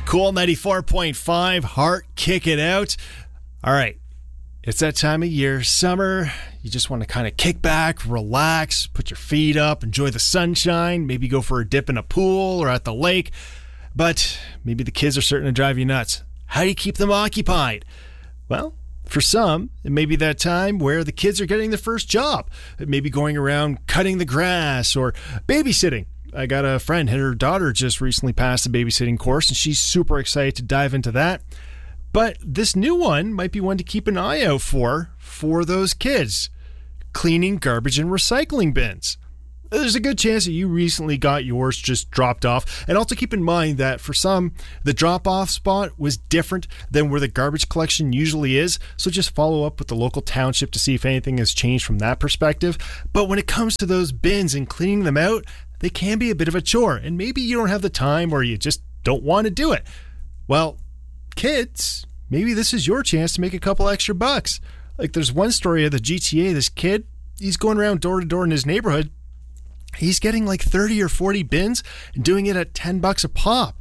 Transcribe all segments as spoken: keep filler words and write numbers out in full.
Cool ninety-four point five, Heart, kick it out. All right, it's that time of year, summer. You just want to kind of kick back, relax, put your feet up, enjoy the sunshine, maybe go for a dip in a pool or at the lake. But maybe the kids are starting to drive you nuts. How do you keep them occupied? Well, for some, it may be that time where the kids are getting their first job. Maybe going around cutting the grass or babysitting. I got a friend, and her daughter just recently passed a babysitting course, and she's super excited to dive into that. But this new one might be one to keep an eye out for, for those kids. Cleaning garbage and recycling bins. There's a good chance that you recently got yours just dropped off. And also keep in mind that for some, the drop-off spot was different than where the garbage collection usually is. So just follow up with the local township to see if anything has changed from that perspective. But when it comes to those bins and cleaning them out, they can be a bit of a chore. And maybe you don't have the time or you just don't want to do it. Well, kids, maybe this is your chance to make a couple extra bucks. Like there's one story of the G T A, this kid, he's going around door to door in his neighborhood. He's getting like thirty or forty bins and doing it at ten bucks a pop.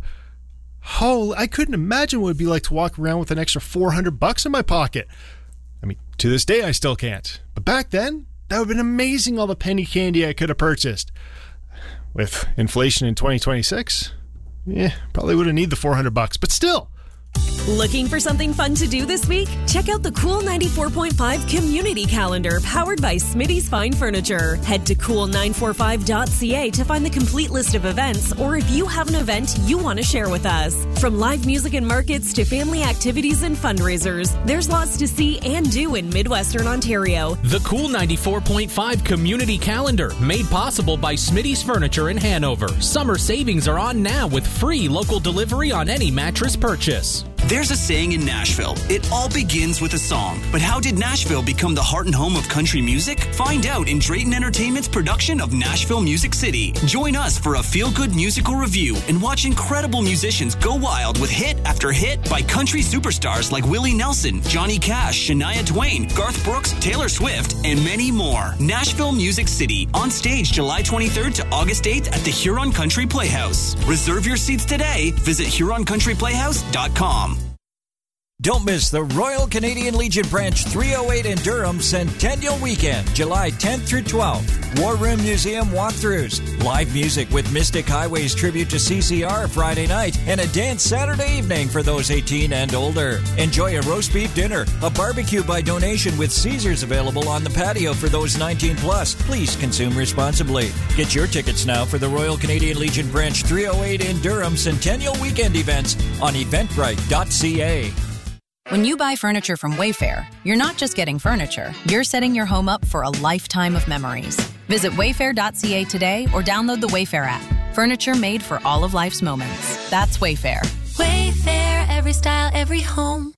Oh, I couldn't imagine what it would be like to walk around with an extra four hundred bucks in my pocket. I mean, to this day, I still can't. But back then, that would have been amazing, all the penny candy I could have purchased. With inflation in twenty twenty-six, yeah, probably would have needed the four hundred bucks, but still. Looking for something fun to do this week? Check out the Cool ninety-four point five Community Calendar powered by Smitty's Fine Furniture. Head to cool nine forty-five dot c a to find the complete list of events, or if you have an event you want to share with us. From live music and markets to family activities and fundraisers, there's lots to see and do in Midwestern Ontario. The Cool ninety-four point five Community Calendar, made possible by Smitty's Furniture in Hanover. Summer savings are on now with free local delivery on any mattress purchase. There's a saying in Nashville, it all begins with a song. But how did Nashville become the heart and home of country music? Find out in Drayton Entertainment's production of Nashville Music City. Join us for a feel-good musical review and watch incredible musicians go wild with hit after hit by country superstars like Willie Nelson, Johnny Cash, Shania Twain, Garth Brooks, Taylor Swift, and many more. Nashville Music City, on stage July twenty-third to August eighth at the Huron Country Playhouse. Reserve your seats today. Visit huron country playhouse dot com. Don't miss the Royal Canadian Legion Branch three oh eight in Durham Centennial Weekend, July tenth through twelfth. War Room Museum walkthroughs, live music with Mystic Highways tribute to C C R Friday night, and a dance Saturday evening for those eighteen and older. Enjoy a roast beef dinner, a barbecue by donation with Caesars available on the patio for those nineteen plus. Please consume responsibly. Get your tickets now for the Royal Canadian Legion Branch three oh eight in Durham Centennial Weekend events on eventbrite dot c a. When you buy furniture from Wayfair, you're not just getting furniture, you're setting your home up for a lifetime of memories. Visit wayfair dot c a today or download the Wayfair app. Furniture made for all of life's moments. That's Wayfair. Wayfair, every style, every home.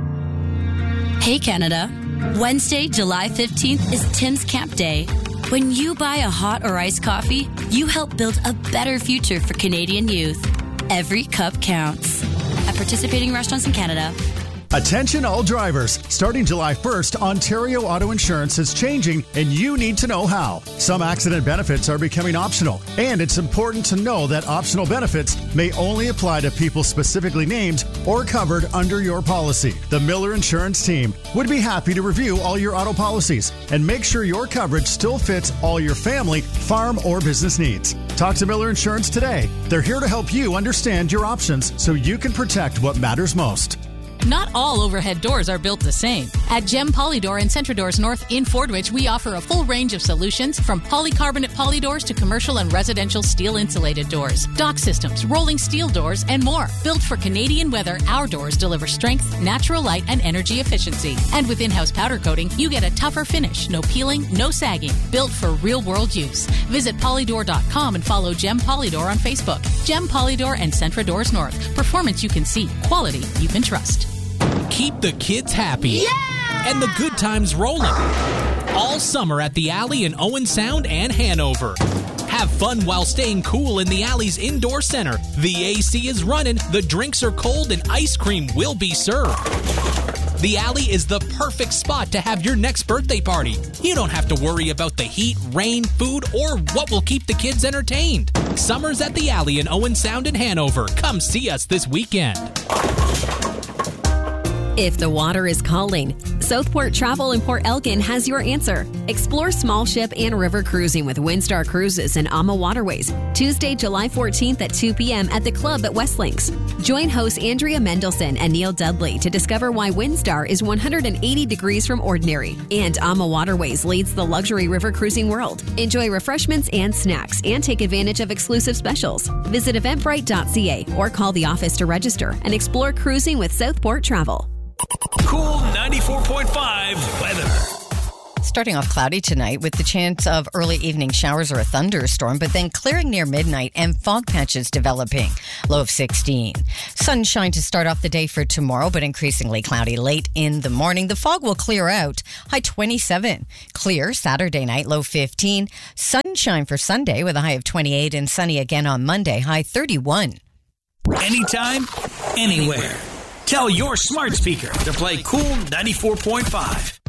Hey Canada, Wednesday, July fifteenth is Tim's Camp Day. When you buy a hot or iced coffee, you help build a better future for Canadian youth. Every cup counts. At participating restaurants in Canada. Attention all drivers. Starting July first, Ontario Auto Insurance is changing and you need to know how. Some accident benefits are becoming optional, and it's important to know that optional benefits may only apply to people specifically named or covered under your policy. The Miller Insurance team would be happy to review all your auto policies and make sure your coverage still fits all your family, farm, or business needs. Talk to Miller Insurance today. They're here to help you understand your options so you can protect what matters most. Not all overhead doors are built the same. At Gem Polydoor and Centradoors North in Fordwich, we offer a full range of solutions from polycarbonate polydoors to commercial and residential steel insulated doors, dock systems, rolling steel doors, and more. Built for Canadian weather, our doors deliver strength, natural light, and energy efficiency. And with in-house powder coating, you get a tougher finish, no peeling, no sagging. Built for real-world use. Visit polydoor dot com and follow Gem Polydoor on Facebook. Gem Polydoor and Centradoors North. Performance you can see. Quality you can trust. Keep the kids happy. Yeah! And the good times rolling. All summer at the Alley in Owen Sound and Hanover. Have fun while staying cool in the Alley's indoor center. The A C is running, the drinks are cold, and ice cream will be served. The Alley is the perfect spot to have your next birthday party. You don't have to worry about the heat, rain, food, or what will keep the kids entertained. Summer's at the Alley in Owen Sound in Hanover. Come see us this weekend. If the water is calling, Southport Travel in Port Elgin has your answer. Explore small ship and river cruising with Windstar Cruises and Ama Waterways, Tuesday, July fourteenth at two p.m. at the club at Westlinks. Join hosts Andrea Mendelson and Neil Dudley to discover why Windstar is one hundred eighty degrees from ordinary, and Ama Waterways leads the luxury river cruising world. Enjoy refreshments and snacks and take advantage of exclusive specials. Visit eventbrite dot c a or call the office to register and explore cruising with Southport Travel. Cool ninety-four point five weather. Starting off cloudy tonight with the chance of early evening showers or a thunderstorm, but then clearing near midnight and fog patches developing. Low of sixteen. Sunshine to start off the day for tomorrow, but increasingly cloudy late in the morning. The fog will clear out. High twenty-seven. Clear Saturday night, low fifteen. Sunshine for Sunday with a high of twenty-eight and sunny again on Monday, high thirty-one. Anytime, anywhere. Tell your smart speaker to play Cool ninety-four point five.